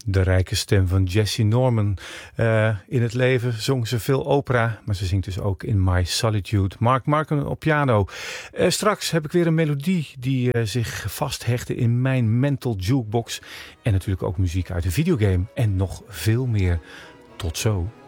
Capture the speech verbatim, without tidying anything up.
De rijke stem van Jessie Norman. Uh, in het leven zong ze veel opera, maar ze zingt dus ook in My Solitude. Mark Marken op piano. Uh, straks heb ik weer een melodie die uh, zich vasthechtte in mijn mental jukebox. En natuurlijk ook muziek uit de videogame en nog veel meer. Tot zo.